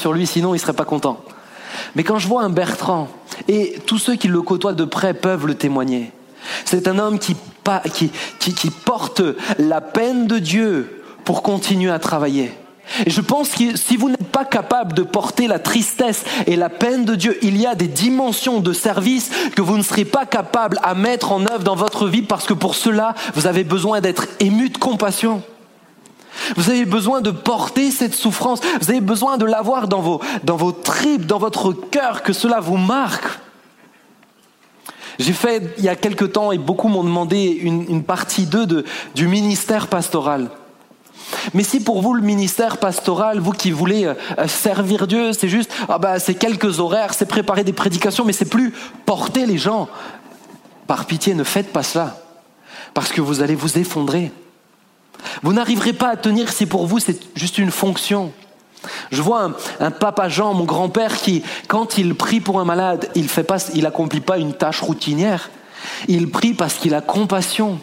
sur lui, sinon il serait pas content. Mais quand je vois un Bertrand, et tous ceux qui le côtoient de près peuvent le témoigner, c'est un homme qui porte la peine de Dieu pour continuer à travailler. Et je pense que si vous n'êtes pas capable de porter la tristesse et la peine de Dieu, il y a des dimensions de service que vous ne serez pas capable à mettre en œuvre dans votre vie, parce que pour cela, vous avez besoin d'être ému de compassion. Vous avez besoin de porter cette souffrance. Vous avez besoin de l'avoir dans vos tripes, dans votre cœur, que cela vous marque. J'ai fait il y a quelque temps, et beaucoup m'ont demandé une partie 2 du ministère pastoral. Mais si pour vous le ministère pastoral, vous qui voulez servir Dieu, c'est juste c'est quelques horaires, c'est préparer des prédications, mais c'est plus porter les gens, par pitié ne faites pas cela, parce que vous allez vous effondrer. Vous n'arriverez pas à tenir si pour vous c'est juste une fonction. Je vois un papa Jean, mon grand-père, qui, quand il prie pour un malade, il accomplit pas une tâche routinière. Il prie parce qu'il a compassion.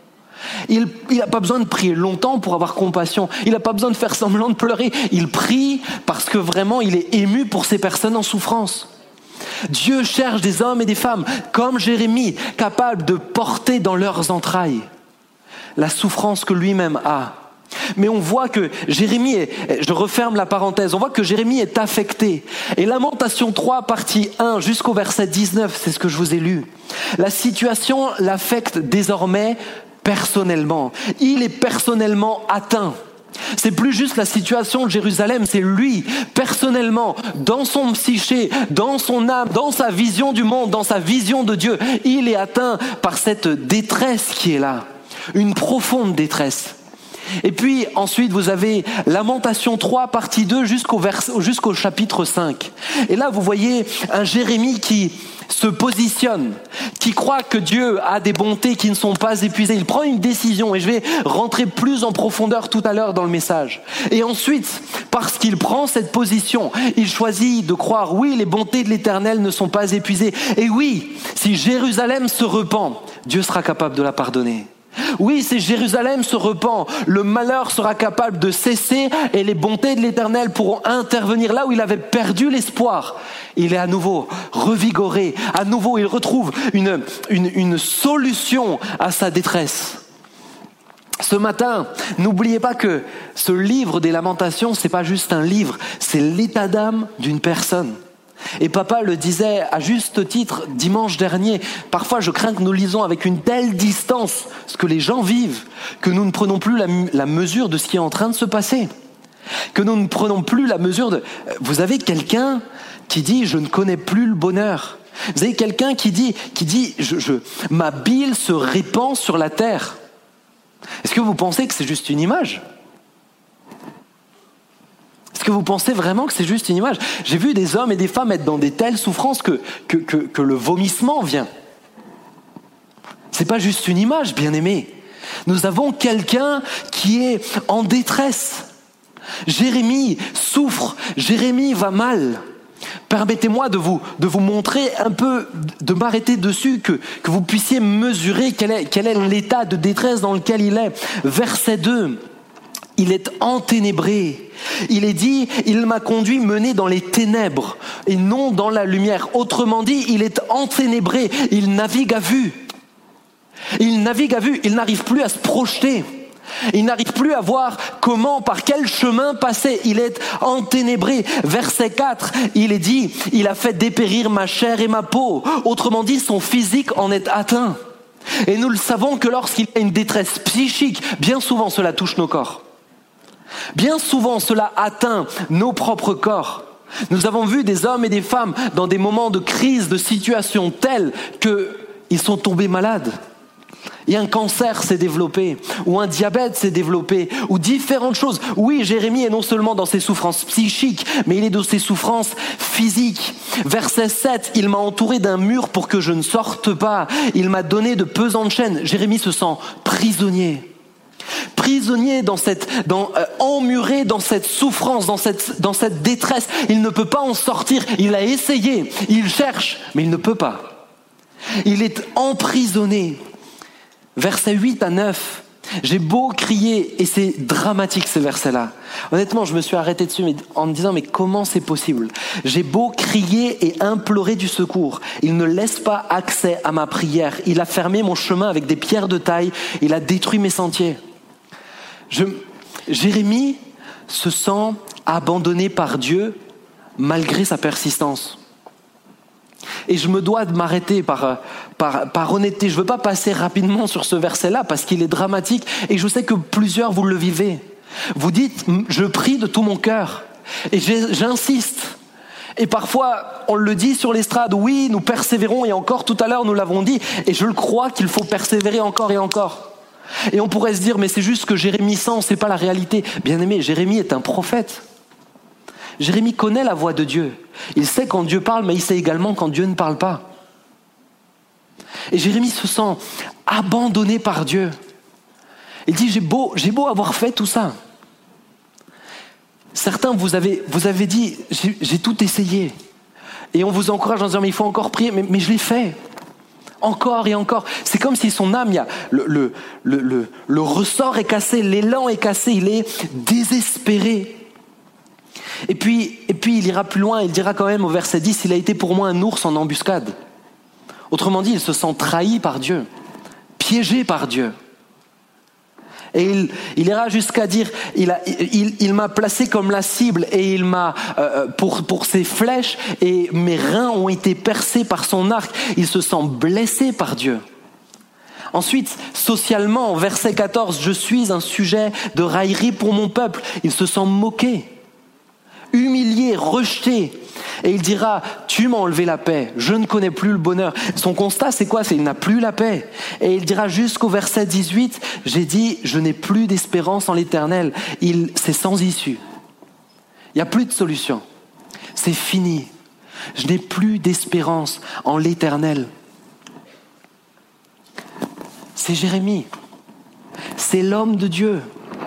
Il n'a pas besoin de prier longtemps pour avoir compassion. Il n'a pas besoin de faire semblant de pleurer. Il prie parce que vraiment il est ému pour ces personnes en souffrance. Dieu cherche des hommes et des femmes comme Jérémie, capables de porter dans leurs entrailles la souffrance que lui-même a. Mais on voit que Jérémie je referme la parenthèse, on voit que Jérémie est affecté. Et Lamentation 3, partie 1, jusqu'au verset 19, c'est ce que je vous ai lu. La situation l'affecte désormais personnellement. Il est personnellement atteint. C'est plus juste la situation de Jérusalem, c'est lui, personnellement, dans son psyché, dans son âme, dans sa vision du monde, dans sa vision de Dieu. Il est atteint par cette détresse qui est là. Une profonde détresse. Et puis ensuite vous avez Lamentation 3 partie 2 jusqu'au chapitre 5. Et là vous voyez un Jérémie qui se positionne, qui croit que Dieu a des bontés qui ne sont pas épuisées. Il prend une décision, et je vais rentrer plus en profondeur tout à l'heure dans le message. Et ensuite, parce qu'il prend cette position, il choisit de croire, oui, les bontés de l'Éternel ne sont pas épuisées. Et oui, si Jérusalem se repent, Dieu sera capable de la pardonner. Oui, si Jérusalem se repent, le malheur sera capable de cesser et les bontés de l'Éternel pourront intervenir là où il avait perdu l'espoir. Il est à nouveau revigoré, à nouveau il retrouve une solution à sa détresse. Ce matin, n'oubliez pas que ce livre des Lamentations, c'est pas juste un livre, c'est l'état d'âme d'une personne. Et papa le disait à juste titre dimanche dernier, parfois je crains que nous lisons avec une telle distance ce que les gens vivent, que nous ne prenons plus la mesure de ce qui est en train de se passer. Que nous ne prenons plus la mesure de... Vous avez quelqu'un qui dit « je ne connais plus le bonheur ». Vous avez quelqu'un qui dit ma bile se répand sur la terre. Est-ce que vous pensez que c'est juste une image ? Est-ce que vous pensez vraiment que c'est juste une image ? J'ai vu des hommes et des femmes être dans des telles souffrances que le vomissement vient. C'est pas juste une image, bien-aimés. Nous avons quelqu'un qui est en détresse. Jérémie souffre, Jérémie va mal. Permettez-moi de vous montrer un peu, de m'arrêter dessus, que vous puissiez mesurer quel est l'état de détresse dans lequel il est. Verset 2. Il est enténébré. Il est dit, il m'a conduit mené dans les ténèbres et non dans la lumière. Autrement dit, il est enténébré. Il navigue à vue. Il n'arrive plus à se projeter. Il n'arrive plus à voir comment, par quel chemin passer. Il est enténébré. Verset 4, il est dit, il a fait dépérir ma chair et ma peau. Autrement dit, son physique en est atteint. Et nous le savons que lorsqu'il y a une détresse psychique, bien souvent cela touche nos corps. Bien souvent, cela atteint nos propres corps. Nous avons vu des hommes et des femmes dans des moments de crise, de situation tels qu'ils sont tombés malades. Et un cancer s'est développé, ou un diabète s'est développé, ou différentes choses. Oui, Jérémie est non seulement dans ses souffrances psychiques, mais il est dans ses souffrances physiques. Verset 7, il m'a entouré d'un mur pour que je ne sorte pas. Il m'a donné de pesantes chaînes. Jérémie se sent prisonnier. Prisonnier emmuré dans cette souffrance, dans cette détresse. Il ne peut pas en sortir. Il a essayé, il cherche, mais il ne peut pas. Il est emprisonné. Versets 8 à 9. J'ai beau crier, et c'est dramatique ces versets-là. Honnêtement, je me suis arrêté dessus en me disant, mais comment c'est possible? J'ai beau crier et implorer du secours, il ne laisse pas accès à ma prière. Il a fermé mon chemin avec des pierres de taille, il a détruit mes sentiers. Jérémie se sent abandonné par Dieu malgré sa persistance. Et je me dois de m'arrêter par honnêteté. Je ne veux pas passer rapidement sur ce verset-là parce qu'il est dramatique et je sais que plusieurs vous le vivez. Vous dites, je prie de tout mon cœur et j'insiste. Et parfois, on le dit sur l'estrade, oui, nous persévérons et encore tout à l'heure nous l'avons dit et je le crois qu'il faut persévérer encore et encore. Et on pourrait se dire, mais c'est juste que Jérémie sent, c'est pas la réalité. Bien aimé, Jérémie est un prophète. Jérémie connaît la voix de Dieu. Il sait quand Dieu parle, mais il sait également quand Dieu ne parle pas. Et Jérémie se sent abandonné par Dieu. Il dit, j'ai beau avoir fait tout ça. Certains, vous avez dit, j'ai tout essayé. Et on vous encourage en disant, mais il faut encore prier, mais je l'ai fait. Encore et encore. C'est comme si son âme, le ressort est cassé, l'élan est cassé, il est désespéré. Et puis il ira plus loin, il dira quand même au verset 10, il a été pour moi un ours en embuscade. Autrement dit, il se sent trahi par Dieu, piégé par Dieu. Et il ira jusqu'à dire, il m'a placé comme la cible et il m'a, pour ses flèches, et mes reins ont été percés par son arc. Il se sent blessé par Dieu. Ensuite, socialement, verset 14, je suis un sujet de raillerie pour mon peuple. Il se sent moqué, humilié, rejeté. Et il dira, tu m'as enlevé la paix, je ne connais plus le bonheur. Son constat, c'est quoi? C'est qu'il n'a plus la paix. Et il dira jusqu'au verset 18, j'ai dit, je n'ai plus d'espérance en l'Éternel. C'est sans issue. Il n'y a plus de solution. C'est fini. Je n'ai plus d'espérance en l'Éternel. C'est Jérémie. C'est l'homme de Dieu.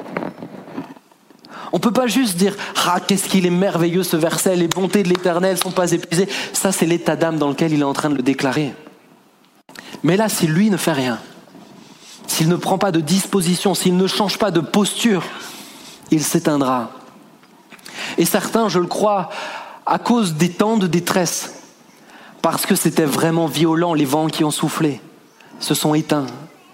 On ne peut pas juste dire « Ah, qu'est-ce qu'il est merveilleux ce verset, les bontés de l'Éternel ne sont pas épuisées ». Ça, c'est l'état d'âme dans lequel il est en train de le déclarer. Mais là, si lui ne fait rien, s'il ne prend pas de disposition, s'il ne change pas de posture, il s'éteindra. Et certains, je le crois, à cause des temps de détresse, parce que c'était vraiment violent, les vents qui ont soufflé, se sont éteints.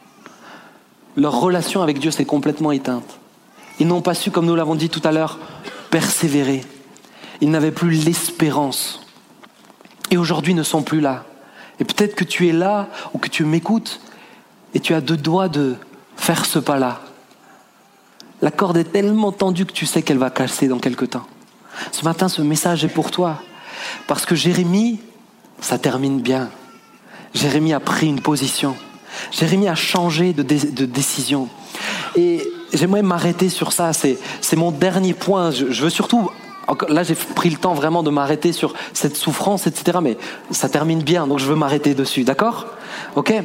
Leur relation avec Dieu s'est complètement éteinte. Ils n'ont pas su, comme nous l'avons dit tout à l'heure, persévérer. Ils n'avaient plus l'espérance. Et aujourd'hui, ils ne sont plus là. Et peut-être que tu es là, ou que tu m'écoutes, et tu as deux doigts de faire ce pas-là. La corde est tellement tendue que tu sais qu'elle va casser dans quelque temps. Ce matin, ce message est pour toi. Parce que Jérémie, ça termine bien. Jérémie a pris une position. Jérémie a changé de décision. Et j'aimerais m'arrêter sur ça, c'est mon dernier point. Je veux surtout, là j'ai pris le temps vraiment de m'arrêter sur cette souffrance, etc. Mais ça termine bien, donc je veux m'arrêter dessus, d'accord? Ok?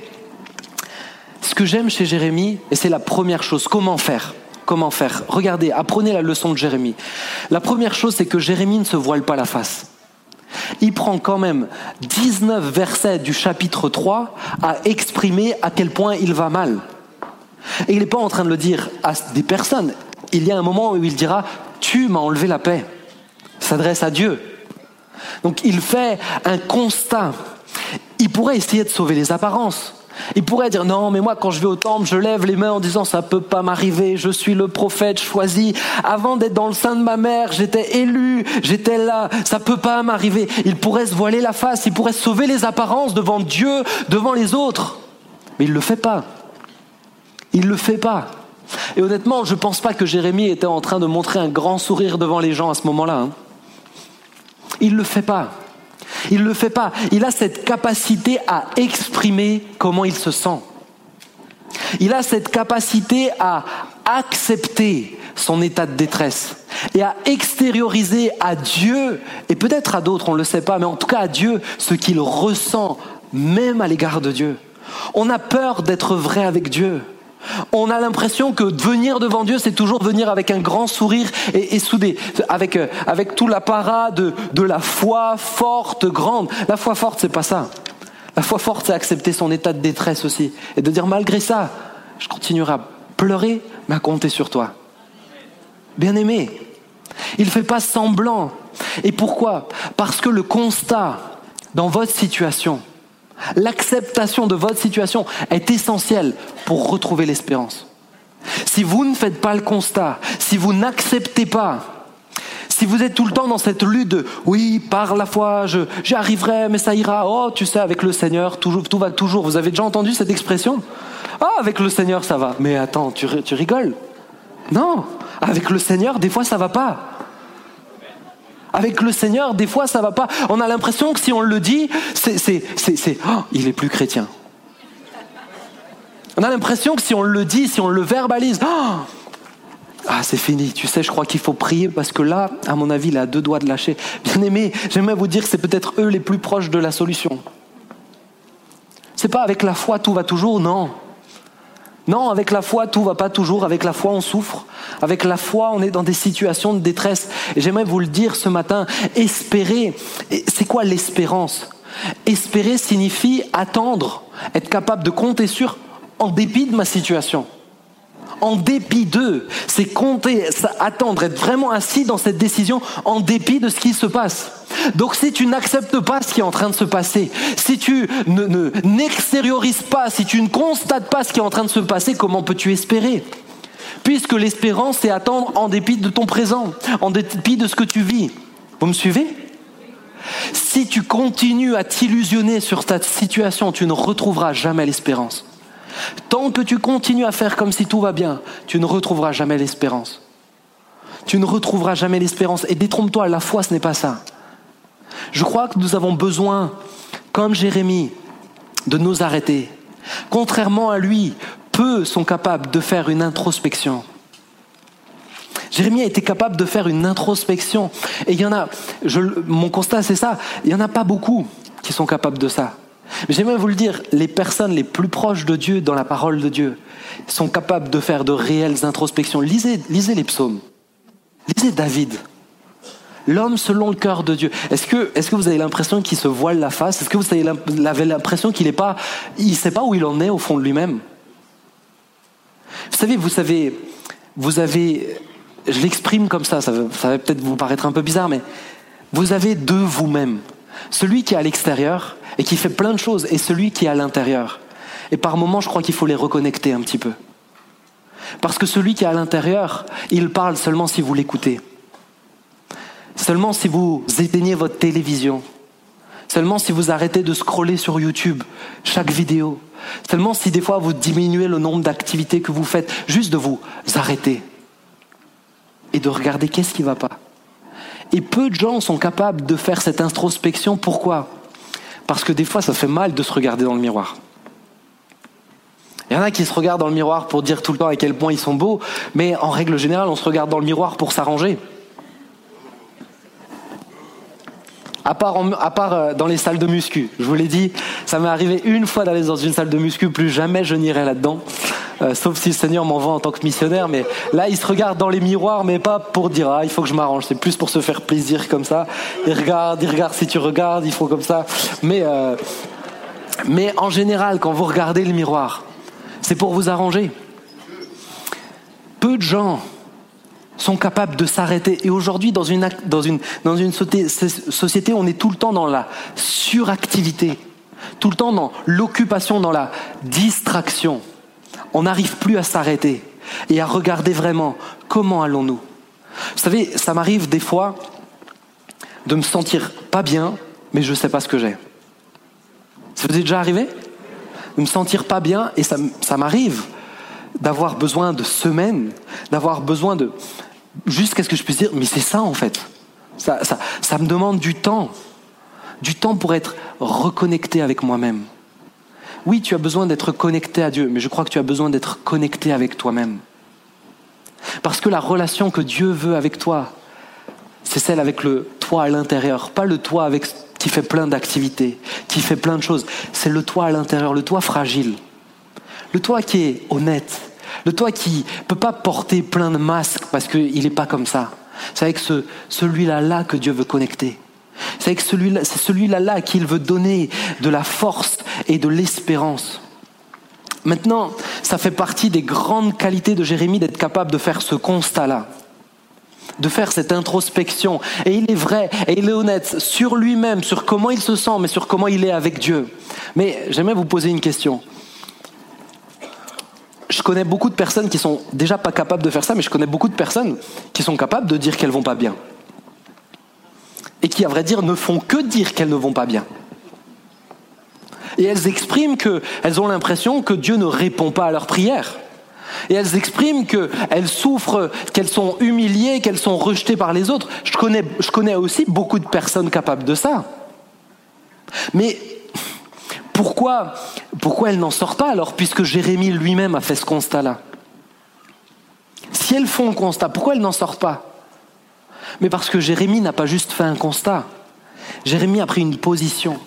Ce que j'aime chez Jérémie, et c'est la première chose, comment faire? Regardez, apprenez la leçon de Jérémie. La première chose, c'est que Jérémie ne se voile pas la face. Il prend quand même 19 versets du chapitre 3 à exprimer à quel point il va mal. Et il n'est pas en train de le dire à des personnes. Il y a un moment où il dira « Tu m'as enlevé la paix ». Il s'adresse à Dieu. Donc il fait un constat. Il pourrait essayer de sauver les apparences. Il pourrait dire « Non, mais moi quand je vais au temple, je lève les mains en disant « Ça peut pas m'arriver, je suis le prophète choisi. Avant d'être dans le sein de ma mère, j'étais élu, j'étais là, ça peut pas m'arriver. » Il pourrait se voiler la face, il pourrait sauver les apparences devant Dieu, devant les autres. Mais il le fait pas. Il ne le fait pas. Et honnêtement, je ne pense pas que Jérémie était en train de montrer un grand sourire devant les gens à ce moment-là. Il ne le fait pas. Il ne le fait pas. Il a cette capacité à exprimer comment il se sent. Il a cette capacité à accepter son état de détresse et à extérioriser à Dieu, et peut-être à d'autres, on ne le sait pas, mais en tout cas à Dieu, ce qu'il ressent même à l'égard de Dieu. On a peur d'être vrai avec Dieu. On a l'impression que venir devant Dieu, c'est toujours venir avec un grand sourire et soudé, avec tout l'apparat de la foi forte, grande. La foi forte, c'est pas ça. La foi forte, c'est accepter son état de détresse aussi. Et de dire, malgré ça, je continuerai pleurer, mais à compter sur toi. Bien-aimé, il ne fait pas semblant. Et pourquoi ? Parce que le constat dans votre situation, l'acceptation de votre situation est essentielle pour retrouver l'espérance. Si vous ne faites pas le constat, si vous n'acceptez pas, si vous êtes tout le temps dans cette lutte de « oui, par la foi, j'y arriverai, mais ça ira. Oh, tu sais, avec le Seigneur, tout va toujours. » Vous avez déjà entendu cette expression ? « Ah, avec le Seigneur, ça va. » Mais attends, tu rigoles ? Non, avec le Seigneur, des fois, ça va pas. Avec le Seigneur, des fois, ça va pas. On a l'impression que si on le dit, il est plus chrétien. On a l'impression que si on le dit, si on le verbalise, c'est fini. Tu sais, je crois qu'il faut prier parce que là, à mon avis, il est à 2 doigts de lâcher. Bien-aimé, j'aimerais vous dire que c'est peut-être eux les plus proches de la solution. C'est pas avec la foi tout va toujours, non. Non, avec la foi, tout va pas toujours. Avec la foi, on souffre. Avec la foi, on est dans des situations de détresse. Et j'aimerais vous le dire ce matin, espérer. C'est quoi l'espérance ? Espérer signifie attendre, être capable de compter sur, en dépit de ma situation. En dépit d'eux. C'est compter, attendre, être vraiment assis dans cette décision en dépit de ce qui se passe. Donc si tu n'acceptes pas ce qui est en train de se passer, si tu n'extériorises pas, si tu ne constates pas ce qui est en train de se passer, comment peux-tu espérer ? Puisque l'espérance, c'est attendre en dépit de ton présent, en dépit de ce que tu vis. Vous me suivez ? Si tu continues à t'illusionner sur ta situation, tu ne retrouveras jamais l'espérance. Tant que tu continues à faire comme si tout va bien, tu ne retrouveras jamais l'espérance. Tu ne retrouveras jamais l'espérance. Et détrompe-toi, la foi, ce n'est pas ça. Je crois que nous avons besoin, comme Jérémie, de nous arrêter. Contrairement à lui, peu sont capables de faire une introspection. Jérémie a été capable de faire une introspection. Et il y en a, mon constat c'est ça, il n'y en a pas beaucoup qui sont capables de ça. Mais j'aimerais vous le dire, les personnes les plus proches de Dieu dans la parole de Dieu sont capables de faire de réelles introspections. Lisez les psaumes. Lisez David. L'homme selon le cœur de Dieu. Est-ce que vous avez l'impression qu'il se voile la face ? Est-ce que vous avez l'impression qu'il ne sait pas où il en est au fond de lui-même ? Vous savez, je l'exprime comme ça va peut-être vous paraître un peu bizarre, mais vous avez 2 vous-même. Celui qui est à l'extérieur et qui fait plein de choses, et celui qui est à l'intérieur. Et par moments, je crois qu'il faut les reconnecter un petit peu. Parce que celui qui est à l'intérieur, il parle seulement si vous l'écoutez. Seulement si vous éteignez votre télévision. Seulement si vous arrêtez de scroller sur YouTube chaque vidéo. Seulement si des fois vous diminuez le nombre d'activités que vous faites. Juste de vous arrêter. Et de regarder qu'est-ce qui ne va pas. Et peu de gens sont capables de faire cette introspection. Pourquoi ? Parce que des fois, ça fait mal de se regarder dans le miroir. Il y en a qui se regardent dans le miroir pour dire tout le temps à quel point ils sont beaux, mais en règle générale, on se regarde dans le miroir pour s'arranger. À part dans les salles de muscu. Je vous l'ai dit, ça m'est arrivé une fois d'aller dans une salle de muscu, plus jamais je n'irai là-dedans. Sauf si le Seigneur m'envoie en tant que missionnaire, mais là, ils se regardent dans les miroirs, mais pas pour dire « il faut que je m'arrange », c'est plus pour se faire plaisir comme ça. Ils regardent si tu regardes, ils font comme ça. Mais en général, quand vous regardez le miroir, c'est pour vous arranger. Peu de gens sont capables de s'arrêter. Et aujourd'hui, dans une société, on est tout le temps dans la suractivité, tout le temps dans l'occupation, dans la distraction. On n'arrive plus à s'arrêter et à regarder vraiment comment allons-nous. Vous savez, ça m'arrive des fois de me sentir pas bien, mais je ne sais pas ce que j'ai. Ça vous est déjà arrivé ? De me sentir pas bien, et ça m'arrive d'avoir besoin de semaines, d'avoir besoin de... Juste qu'est-ce que je puisse dire ? Mais c'est ça en fait. Ça me demande du temps pour être reconnecté avec moi-même. Oui, tu as besoin d'être connecté à Dieu, mais je crois que tu as besoin d'être connecté avec toi-même. Parce que la relation que Dieu veut avec toi, c'est celle avec le toi à l'intérieur, pas le toi qui fait plein d'activités, qui fait plein de choses. C'est le toi à l'intérieur, le toi fragile, le toi qui est honnête, le toi qui peut pas porter plein de masques parce qu'il n'est pas comme ça. C'est avec celui-là que Dieu veut connecter. C'est avec celui-là qu'il veut donner de la force et de l'espérance. Maintenant, ça fait partie des grandes qualités de Jérémie d'être capable de faire ce constat-là, de faire cette introspection. Et il est vrai, et il est honnête sur lui-même, sur comment il se sent, mais sur comment il est avec Dieu. Mais j'aimerais vous poser une question. Je connais beaucoup de personnes qui sont déjà pas capables de faire ça, mais je connais beaucoup de personnes qui sont capables de dire qu'elles vont pas bien. Et qui, à vrai dire, ne font que dire qu'elles ne vont pas bien. Et elles expriment qu'elles ont l'impression que Dieu ne répond pas à leurs prières. Et elles expriment qu'elles souffrent, qu'elles sont humiliées, qu'elles sont rejetées par les autres. Je connais aussi beaucoup de personnes capables de ça. Mais pourquoi elles n'en sortent pas alors, puisque Jérémie lui-même a fait ce constat-là? Si elles font le constat, pourquoi elles n'en sortent pas? Mais parce que Jérémie n'a pas juste fait un constat. Jérémie a pris une position.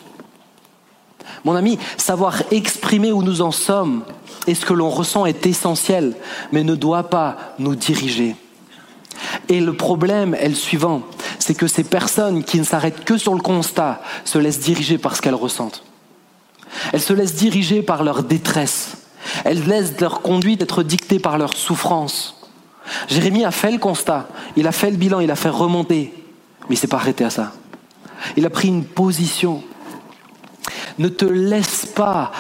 Mon ami, savoir exprimer où nous en sommes et ce que l'on ressent est essentiel, mais ne doit pas nous diriger. Et le problème est le suivant, c'est que ces personnes qui ne s'arrêtent que sur le constat se laissent diriger par ce qu'elles ressentent. Elles se laissent diriger par leur détresse. Elles laissent leur conduite être dictée par leur souffrance. Jérémie a fait le constat, il a fait le bilan, il a fait remonter, mais il ne s'est pas arrêté à ça. Il a pris une position. Ne laisse pas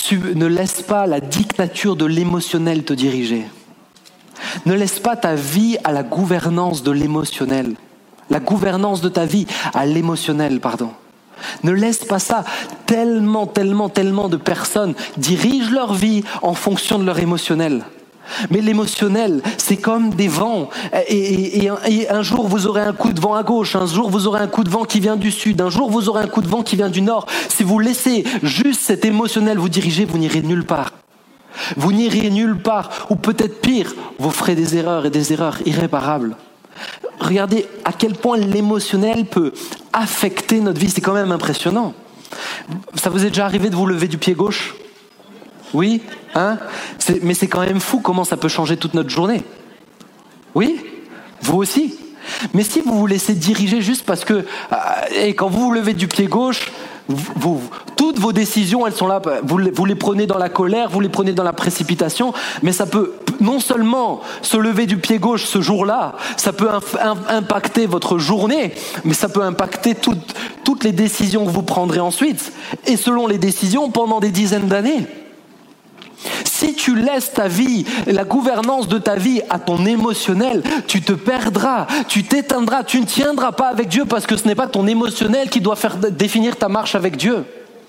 la dictature de l'émotionnel te diriger. Ne laisse pas ta vie à la gouvernance de l'émotionnel. La gouvernance de ta vie à l'émotionnel, pardon. Ne laisse pas ça. Tellement de personnes dirigent leur vie en fonction de leur émotionnel. Mais l'émotionnel, c'est comme des vents. Et un jour, vous aurez un coup de vent à gauche. Un jour, vous aurez un coup de vent qui vient du sud. Un jour, vous aurez un coup de vent qui vient du nord. Si vous laissez juste cet émotionnel vous diriger, vous n'irez nulle part. Vous n'irez nulle part. Ou peut-être pire, vous ferez des erreurs et des erreurs irréparables. Regardez à quel point l'émotionnel peut affecter notre vie. C'est quand même impressionnant. Ça vous est déjà arrivé de vous lever du pied gauche ? Oui, hein ? Mais c'est quand même fou comment ça peut changer toute notre journée. Oui, vous aussi. Mais si vous vous laissez diriger juste parce que, et quand vous vous levez du pied gauche, toutes vos décisions, elles sont là, vous les prenez dans la colère, vous les prenez dans la précipitation, mais ça peut non seulement se lever du pied gauche ce jour-là, ça peut impacter votre journée, mais ça peut impacter toutes les décisions que vous prendrez ensuite, et selon les décisions, pendant des dizaines d'années. Si tu laisses ta vie, la gouvernance de ta vie à ton émotionnel, tu te perdras, tu t'éteindras, tu ne tiendras pas avec Dieu parce que ce n'est pas ton émotionnel qui doit définir ta marche avec Dieu.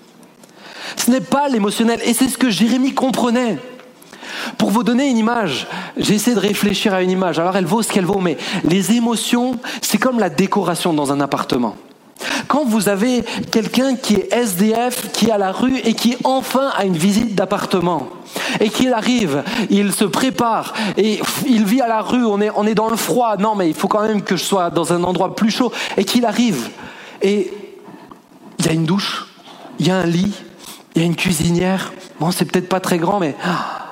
Ce n'est pas l'émotionnel. Et c'est ce que Jérémie comprenait. Pour vous donner une image, j'ai essayé de réfléchir à une image. Alors elle vaut ce qu'elle vaut, mais les émotions, c'est comme la décoration dans un appartement. Quand vous avez quelqu'un qui est SDF, qui est à la rue et qui enfin a une visite d'appartement, et qu'il arrive, il se prépare et il vit à la rue, on est dans le froid, non mais il faut quand même que je sois dans un endroit plus chaud, et qu'il arrive et il y a une douche, il y a un lit, il y a une cuisinière, bon c'est peut-être pas très grand mais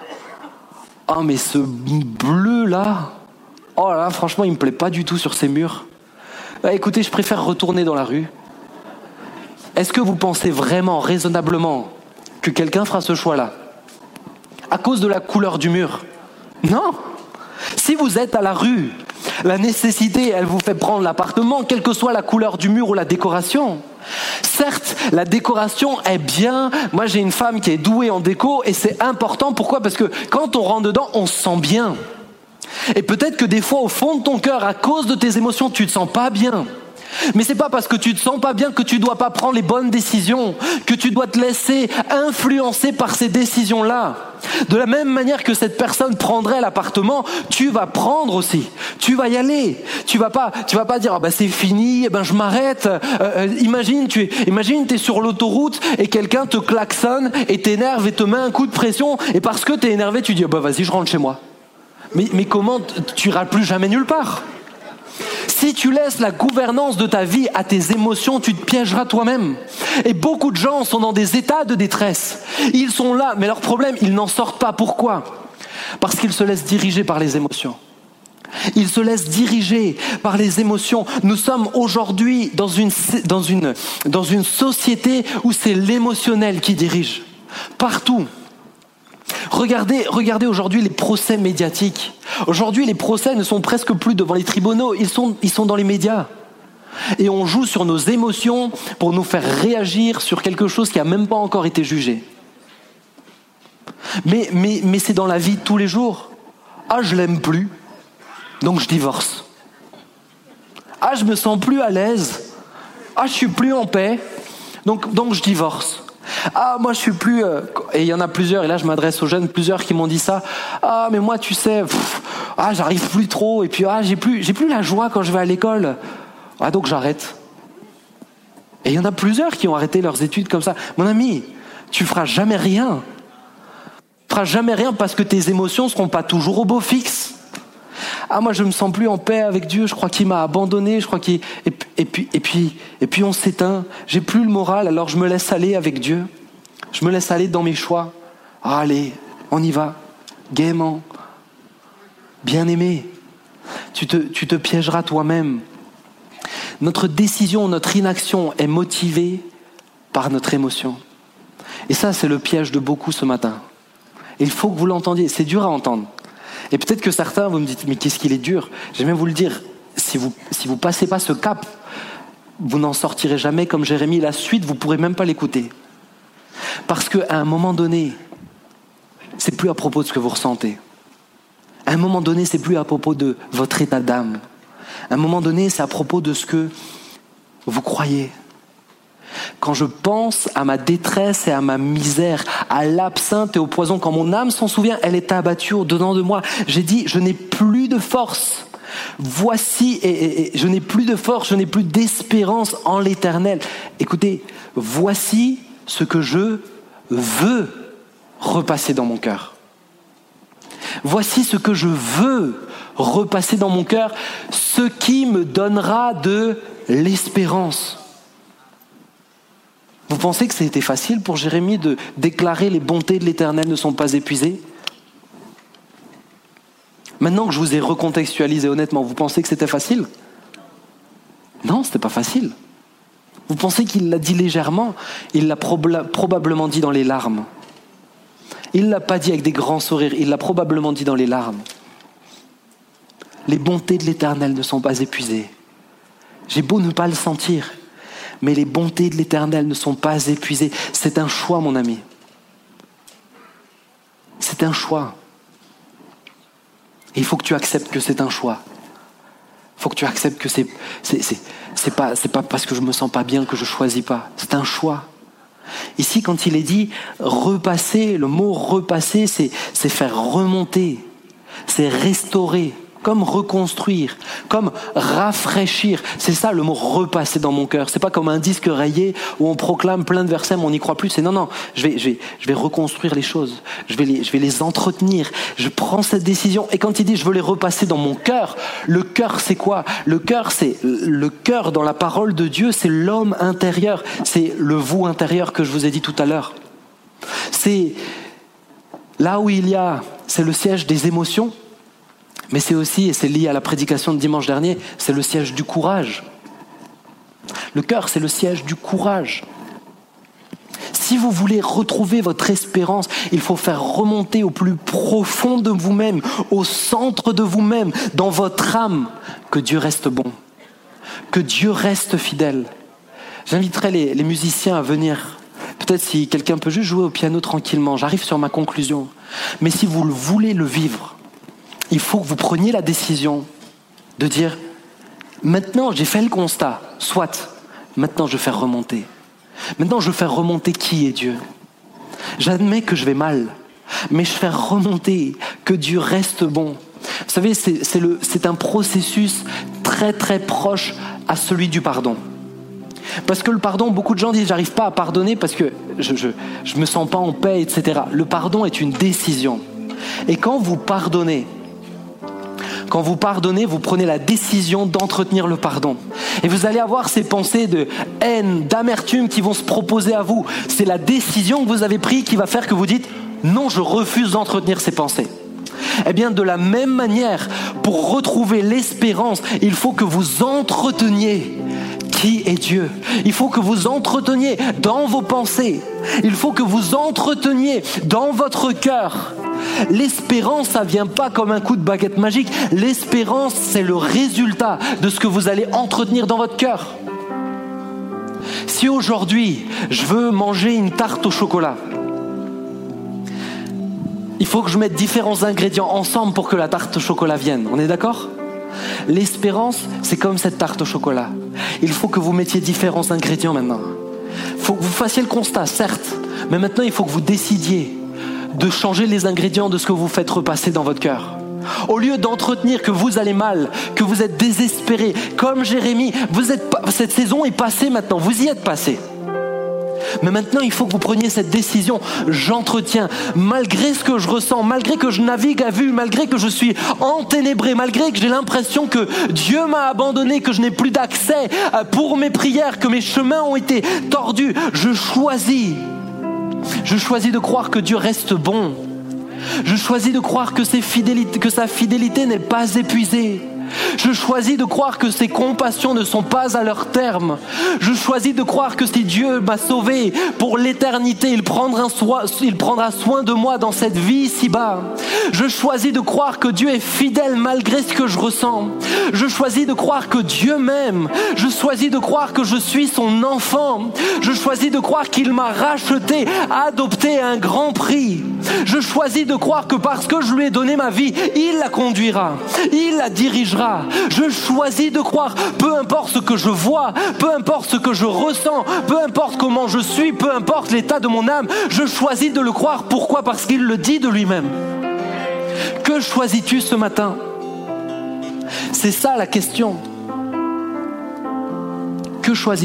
mais ce bleu là, oh là franchement il me plaît pas du tout sur ces murs. Écoutez, je préfère retourner dans la rue. Est-ce que vous pensez vraiment, raisonnablement, que quelqu'un fera ce choix-là ? À cause de la couleur du mur ? Non. Si vous êtes à la rue, la nécessité, elle vous fait prendre l'appartement, quelle que soit la couleur du mur ou la décoration. Certes, la décoration est bien. Moi, j'ai une femme qui est douée en déco et c'est important. Pourquoi ? Parce que quand on rentre dedans, on se sent bien. Et peut-être que des fois, au fond de ton cœur, à cause de tes émotions, tu te sens pas bien. Mais c'est pas parce que tu te sens pas bien que tu dois pas prendre les bonnes décisions, que tu dois te laisser influencer par ces décisions-là. De la même manière que cette personne prendrait l'appartement, tu vas prendre aussi. Tu vas y aller. Tu vas pas dire c'est fini, je m'arrête. Imagine t'es sur l'autoroute et quelqu'un te klaxonne et t'énerve et te met un coup de pression et parce que t'es énervé, tu dis vas-y, je rentre chez moi. Mais comment tu iras plus jamais nulle part ? Si tu laisses la gouvernance de ta vie à tes émotions, tu te piégeras toi-même. Et beaucoup de gens sont dans des états de détresse. Ils sont là, mais leur problème, ils n'en sortent pas. Pourquoi ? Parce qu'ils se laissent diriger par les émotions. Ils se laissent diriger par les émotions. Nous sommes aujourd'hui dans une société où c'est l'émotionnel qui dirige. Partout. Regardez aujourd'hui les procès médiatiques. Aujourd'hui, les procès ne sont presque plus devant les tribunaux, ils sont dans les médias. Et on joue sur nos émotions pour nous faire réagir sur quelque chose qui n'a même pas encore été jugé. Mais c'est dans la vie de tous les jours. Ah, je l'aime plus, donc je divorce. Ah, je me sens plus à l'aise. Ah, je suis plus en paix, donc je divorce. Ah, moi je suis plus... Et il y en a plusieurs, et là je m'adresse aux jeunes, plusieurs qui m'ont dit ça. Ah, mais moi tu sais, j'arrive plus trop, et puis j'ai plus la joie quand je vais à l'école. Ah, donc j'arrête. Et il y en a plusieurs qui ont arrêté leurs études comme ça. Mon ami, tu feras jamais rien. Tu feras jamais rien parce que tes émotions seront pas toujours au beau fixe. Ah, moi je me sens plus en paix avec Dieu, je crois qu'il m'a abandonné, je crois qu'il... Et puis on s'éteint, j'ai plus le moral, alors je me laisse aller avec Dieu. Je me laisse aller dans mes choix. Ah, allez, on y va, gaiement. Bien-aimé, tu te piégeras toi-même. Notre décision, notre inaction est motivée par notre émotion. Et ça, c'est le piège de beaucoup ce matin. Et il faut que vous l'entendiez, c'est dur à entendre. Et peut-être que certains, vous me dites, mais qu'est-ce qu'il est dur? J'aime bien vous le dire, si vous passez pas ce cap, vous n'en sortirez jamais comme Jérémie. La suite, vous pourrez même pas l'écouter. Parce qu'à un moment donné, c'est plus à propos de ce que vous ressentez. À un moment donné, c'est plus à propos de votre état d'âme. À un moment donné, c'est à propos de ce que vous croyez. Quand je pense à ma détresse et à ma misère, à l'absinthe et au poison, quand mon âme s'en souvient, elle est abattue au-dedans de moi. J'ai dit, je n'ai plus de force. Voici, et je n'ai plus de force, je n'ai plus d'espérance en l'Éternel. Écoutez, voici ce que je veux repasser dans mon cœur. Voici ce que je veux repasser dans mon cœur, ce qui me donnera de l'espérance. Vous pensez que c'était facile pour Jérémie de déclarer les bontés de l'Éternel ne sont pas épuisées? Maintenant que je vous ai recontextualisé honnêtement, vous pensez que c'était facile? Non, c'était pas facile. Vous pensez qu'il l'a dit légèrement? Il l'a probablement dit dans les larmes. Il l'a pas dit avec des grands sourires, il l'a probablement dit dans les larmes. Les bontés de l'Éternel ne sont pas épuisées. J'ai beau ne pas le sentir, mais les bontés de l'Éternel ne sont pas épuisées. C'est un choix, mon ami. C'est un choix. Et il faut que tu acceptes que c'est un choix. Il faut que tu acceptes que c'est pas parce que je me sens pas bien que je choisis pas. C'est un choix. Ici, quand il est dit repasser, le mot repasser, c'est faire remonter, c'est restaurer. Comme reconstruire, comme rafraîchir. C'est ça le mot repasser dans mon cœur. C'est pas comme un disque rayé où on proclame plein de versets mais on n'y croit plus. C'est non, je vais reconstruire les choses. Je vais les entretenir. Je prends cette décision. Et quand il dit je veux les repasser dans mon cœur, le cœur c'est quoi? Le cœur dans la parole de Dieu, c'est l'homme intérieur. C'est le vous intérieur que je vous ai dit tout à l'heure. C'est là où c'est le siège des émotions. Mais c'est aussi, et c'est lié à la prédication de dimanche dernier, c'est le siège du courage. Le cœur, c'est le siège du courage. Si vous voulez retrouver votre espérance, il faut faire remonter au plus profond de vous-même, au centre de vous-même, dans votre âme, que Dieu reste bon, que Dieu reste fidèle. J'inviterai les musiciens à venir. Peut-être si quelqu'un peut juste jouer au piano tranquillement, j'arrive sur ma conclusion. Mais si vous voulez le vivre, il faut que vous preniez la décision de dire « Maintenant, j'ai fait le constat, soit, maintenant je vais faire remonter. Maintenant, je vais faire remonter qui est Dieu. J'admets que je vais mal, mais je fais remonter que Dieu reste bon. » Vous savez, c'est un processus très très proche à celui du pardon. Parce que le pardon, beaucoup de gens disent « J'arrive pas à pardonner parce que je me sens pas en paix, etc. » Le pardon est une décision. Et quand vous pardonnez, vous prenez la décision d'entretenir le pardon. Et vous allez avoir ces pensées de haine, d'amertume qui vont se proposer à vous. C'est la décision que vous avez prise qui va faire que vous dites « Non, je refuse d'entretenir ces pensées ». Eh bien, de la même manière, pour retrouver l'espérance, il faut que vous entreteniez qui est Dieu. Il faut que vous entreteniez dans vos pensées. Il faut que vous entreteniez dans votre cœur L'espérance, ça vient pas comme un coup de baguette magique. L'espérance, c'est le résultat de ce que vous allez entretenir dans votre cœur. Si aujourd'hui, je veux manger une tarte au chocolat, il faut que je mette différents ingrédients ensemble pour que la tarte au chocolat vienne. On est d'accord ? L'espérance, c'est comme cette tarte au chocolat. Il faut que vous mettiez différents ingrédients maintenant. Il faut que vous fassiez le constat, certes, mais maintenant il faut que vous décidiez de changer les ingrédients de ce que vous faites repasser dans votre cœur. Au lieu d'entretenir que vous allez mal, que vous êtes désespéré, comme Jérémie, cette saison est passée maintenant, vous y êtes passé. Mais maintenant, il faut que vous preniez cette décision. J'entretiens, malgré ce que je ressens, malgré que je navigue à vue, malgré que je suis enténébré, malgré que j'ai l'impression que Dieu m'a abandonné, que je n'ai plus d'accès pour mes prières, que mes chemins ont été tordus. Je choisis de croire que Dieu reste bon. Je choisis de croire que sa fidélité n'est pas épuisée. Je choisis de croire que ses compassions ne sont pas à leur terme. Je choisis de croire que si Dieu m'a sauvé pour l'éternité, il prendra soin de moi dans cette vie ici-bas. Je choisis de croire que Dieu est fidèle malgré ce que je ressens. Je choisis de croire que Dieu m'aime. Je choisis de croire que je suis son enfant. Je choisis de croire qu'il m'a racheté, adopté à un grand prix. Je choisis de croire que parce que je lui ai donné ma vie, il la conduira, il la dirigera. Je choisis de croire, peu importe ce que je vois, peu importe ce que je ressens, peu importe comment je suis, peu importe l'état de mon âme, je choisis de le croire. Pourquoi ? Parce qu'il le dit de lui-même. Que choisis-tu ce matin ? C'est ça la question. Que choisis-tu ?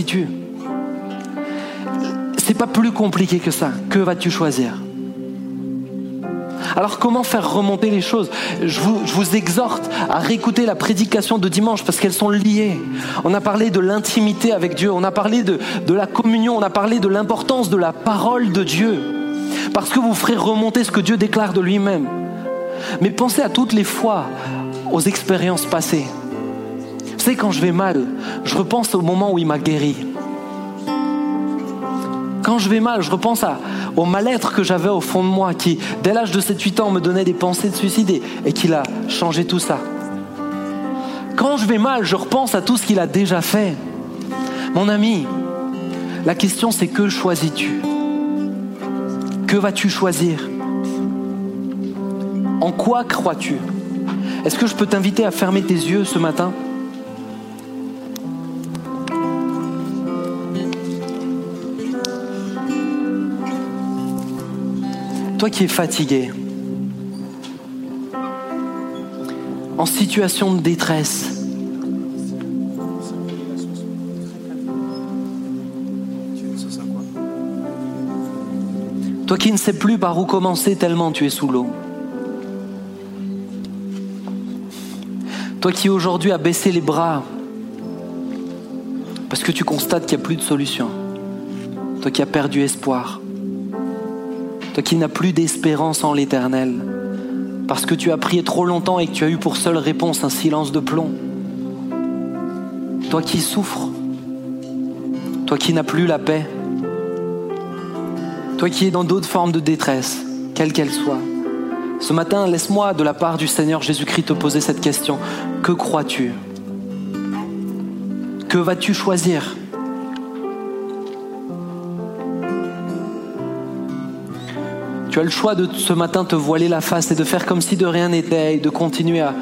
C'est pas plus compliqué que ça. Que vas-tu choisir ? Alors comment faire remonter les choses ? Je vous exhorte à réécouter la prédication de dimanche parce qu'elles sont liées. On a parlé de l'intimité avec Dieu, on a parlé de la communion, on a parlé de l'importance de la parole de Dieu. Parce que vous ferez remonter ce que Dieu déclare de lui-même. Mais pensez à toutes les fois aux expériences passées. Vous savez, quand je vais mal, je repense au moment où il m'a guéri. Quand je vais mal, je repense au mal-être que j'avais au fond de moi, qui, dès l'âge de 7-8 ans, me donnait des pensées de suicide et qu'il a changé tout ça. Quand je vais mal, je repense à tout ce qu'il a déjà fait. Mon ami, la question c'est que choisis-tu ? Que vas-tu choisir ? En quoi crois-tu ? Est-ce que je peux t'inviter à fermer tes yeux ce matin ? Toi qui es fatigué, en situation de détresse, toi qui ne sais plus par où commencer tellement tu es sous l'eau, toi qui aujourd'hui as baissé les bras parce que tu constates qu'il n'y a plus de solution, toi qui as perdu espoir, toi qui n'as plus d'espérance en l'éternel, parce que tu as prié trop longtemps et que tu as eu pour seule réponse un silence de plomb. Toi qui souffres, toi qui n'as plus la paix, toi qui es dans d'autres formes de détresse, quelle qu'elle soit. Ce matin, laisse-moi de la part du Seigneur Jésus-Christ te poser cette question. Que crois-tu ? Que vas-tu choisir ? Tu as le choix de ce matin te voiler la face et de faire comme si de rien n'était et de continuer à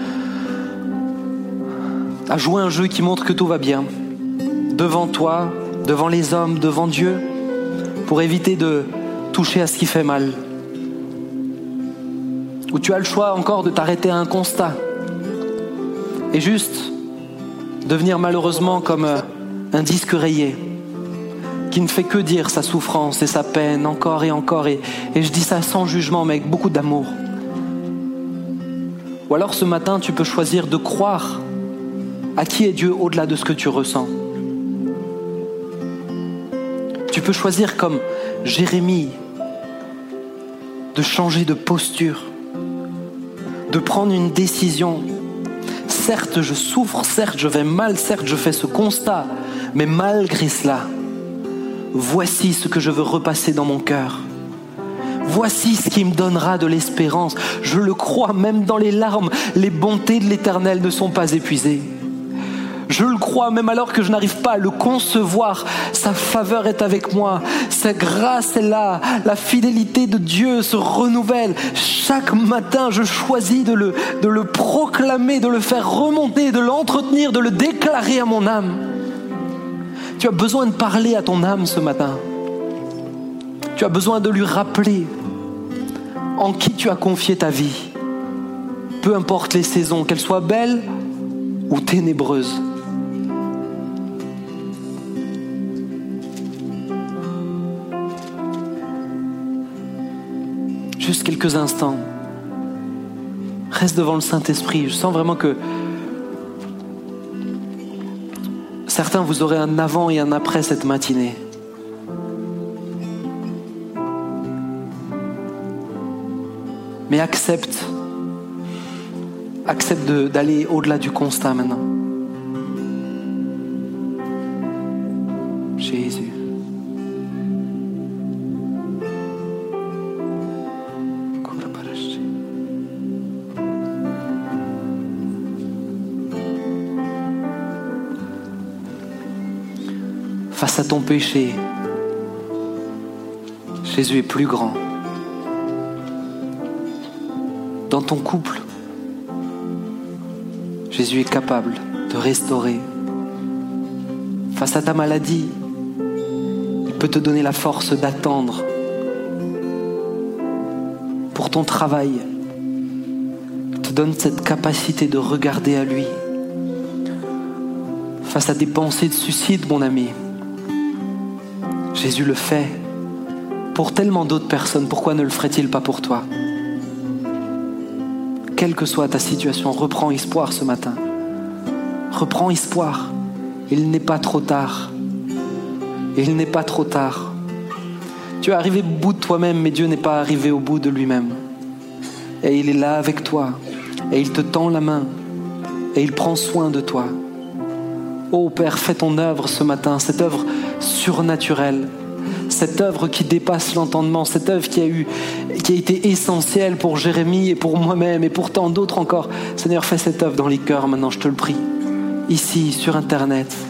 jouer un jeu qui montre que tout va bien. Devant toi, devant les hommes, devant Dieu, pour éviter de toucher à ce qui fait mal. Ou tu as le choix encore de t'arrêter à un constat et juste devenir malheureusement comme un disque rayé qui ne fait que dire sa souffrance et sa peine encore et encore. Et je dis ça sans jugement, mais avec beaucoup d'amour. Ou alors ce matin, tu peux choisir de croire à qui est Dieu au-delà de ce que tu ressens. Tu peux choisir comme Jérémie de changer de posture, de prendre une décision. Certes, je souffre, certes, je vais mal, certes, je fais ce constat, mais malgré cela, voici ce que je veux repasser dans mon cœur. Voici ce qui me donnera de l'espérance. Je le crois, même dans les larmes, les bontés de l'Éternel ne sont pas épuisées. Je le crois, même alors que je n'arrive pas à le concevoir. Sa faveur est avec moi. Sa grâce est là. La fidélité de Dieu se renouvelle. Chaque matin, je choisis de le proclamer, de le faire remonter, de l'entretenir, de le déclarer à mon âme. Tu as besoin de parler à ton âme ce matin. Tu as besoin de lui rappeler en qui tu as confié ta vie. Peu importe les saisons, qu'elles soient belles ou ténébreuses. Juste quelques instants. Reste devant le Saint-Esprit. Je sens vraiment que certains, vous aurez un avant et un après cette matinée. Mais accepte d'aller au-delà du constat maintenant. Jésus. Face à ton péché, Jésus est plus grand. Dans ton couple, Jésus est capable de restaurer. Face à ta maladie, il peut te donner la force d'attendre. Pour ton travail, il te donne cette capacité de regarder à lui. Face à tes pensées de suicide, mon ami, Jésus le fait pour tellement d'autres personnes. Pourquoi ne le ferait-il pas pour toi? Quelle que soit ta situation, reprends espoir ce matin. Reprends espoir. Il n'est pas trop tard. Il n'est pas trop tard. Tu es arrivé au bout de toi-même, mais Dieu n'est pas arrivé au bout de lui-même. Et il est là avec toi. Et il te tend la main. Et il prend soin de toi. Oh Père, fais ton œuvre ce matin, cette œuvre surnaturelle. Cette œuvre qui dépasse l'entendement, cette œuvre qui a été essentielle pour Jérémie et pour moi-même et pour tant d'autres encore. Seigneur, fais cette œuvre dans les cœurs maintenant, je te le prie. Ici, sur Internet.